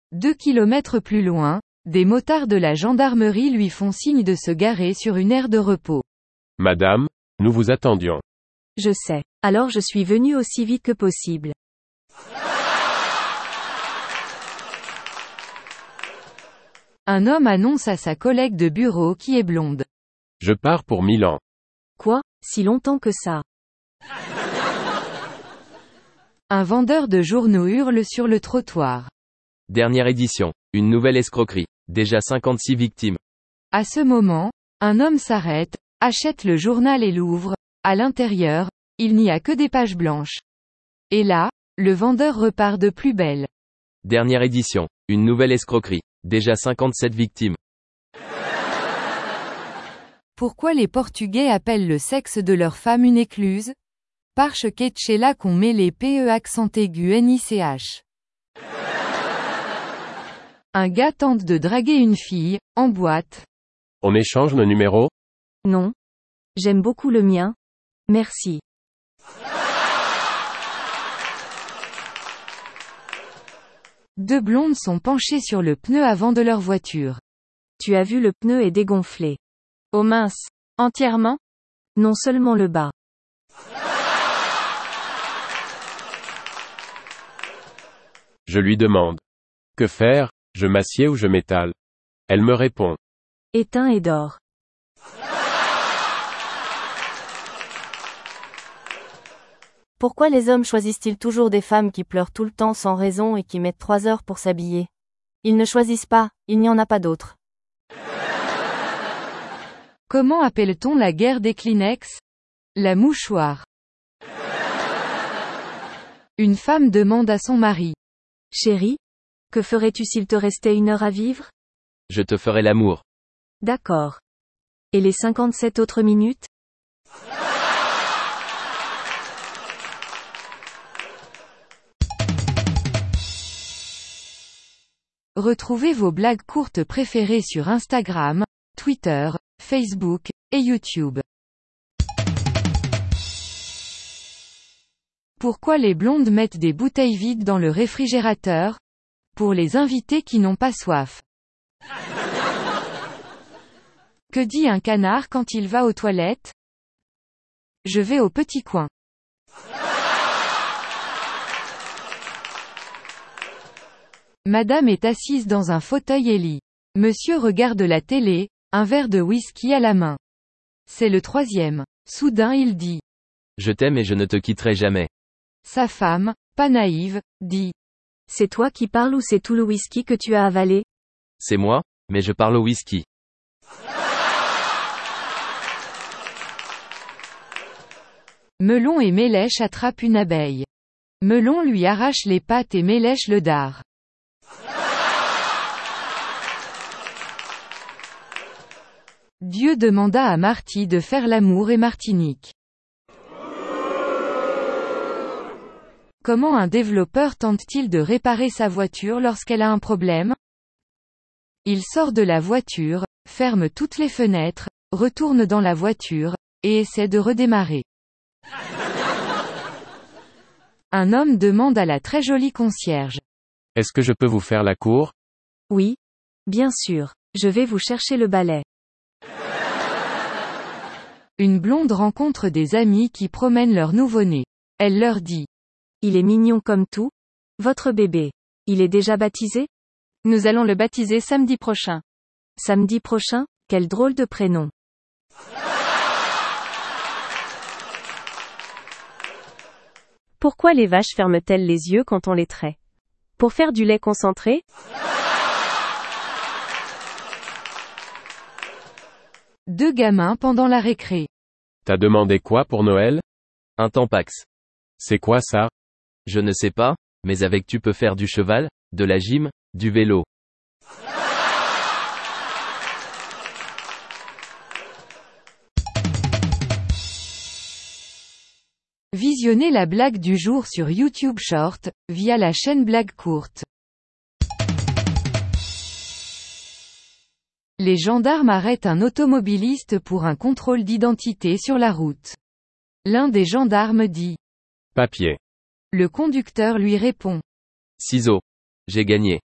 2 kilomètres plus loin, des motards de la gendarmerie lui font signe de se garer sur une aire de repos. Madame, nous vous attendions. Je sais. Alors je suis venu aussi vite que possible. Un homme annonce à sa collègue de bureau qui est blonde. Je pars pour Milan. Quoi, si longtemps que ça? Un vendeur de journaux hurle sur le trottoir. Dernière édition. Une nouvelle escroquerie. Déjà 56 victimes. À ce moment, un homme s'arrête, achète le journal et l'ouvre. À l'intérieur, il n'y a que des pages blanches. Et là, le vendeur repart de plus belle. Dernière édition. Une nouvelle escroquerie. Déjà 57 victimes. Pourquoi les Portugais appellent le sexe de leur femme une écluse? Parce qu'est là qu'on met les PE accent aigu NICH. Un gars tente de draguer une fille, en boîte. On échange nos numéros? Non. J'aime beaucoup le mien. Merci. Deux blondes sont penchées sur le pneu avant de leur voiture. Tu as vu, le pneu est dégonflé. Oh mince. Entièrement? Non, seulement le bas. Je lui demande. Que faire, je m'assieds ou je m'étale? Elle me répond. Éteins et dors. Pourquoi les hommes choisissent-ils toujours des femmes qui pleurent tout le temps sans raison et qui mettent 3 heures pour s'habiller? Ils ne choisissent pas, il n'y en a pas d'autres. Comment appelle-t-on la guerre des Kleenex? La mouchoir. Une femme demande à son mari. Chérie, que ferais-tu s'il te restait 1 heure à vivre? Je te ferai l'amour. D'accord. Et les 57 autres minutes? Retrouvez vos blagues courtes préférées sur Instagram, Twitter, Facebook, et YouTube. Pourquoi les blondes mettent des bouteilles vides dans le réfrigérateur? Pour les invités qui n'ont pas soif. Que dit un canard quand il va aux toilettes? Je vais au petit coin. Madame est assise dans un fauteuil et lit. Monsieur regarde la télé, un verre de whisky à la main. C'est le 3e. Soudain il dit. Je t'aime et je ne te quitterai jamais. Sa femme, pas naïve, dit. C'est toi qui parles ou c'est tout le whisky que tu as avalé? C'est moi, mais je parle au whisky. Melon et Mélèche attrapent une abeille. Melon lui arrache les pattes et Mélèche le dard. Dieu demanda à Marty de faire l'amour et Martinique. Comment un développeur tente-t-il de réparer sa voiture lorsqu'elle a un problème? Il sort de la voiture, ferme toutes les fenêtres, retourne dans la voiture, et essaie de redémarrer. Un homme demande à la très jolie concierge. Est-ce que je peux vous faire la cour? Oui. Bien sûr. Je vais vous chercher le balai. Une blonde rencontre des amis qui promènent leur nouveau-né. Elle leur dit. Il est mignon comme tout. Votre bébé. Il est déjà baptisé? Nous allons le baptiser samedi prochain. Samedi prochain? Quel drôle de prénom. Pourquoi les vaches ferment-elles les yeux quand on les traite? Pour faire du lait concentré? Deux gamins pendant la récré. T'as demandé quoi pour Noël? Un Tampax. C'est quoi ça? Je ne sais pas, mais avec tu peux faire du cheval, de la gym, du vélo. Visionnez la blague du jour sur YouTube Short, via la chaîne Blague Courte. Les gendarmes arrêtent un automobiliste pour un contrôle d'identité sur la route. L'un des gendarmes dit. Papier. Le conducteur lui répond. Ciseaux. J'ai gagné.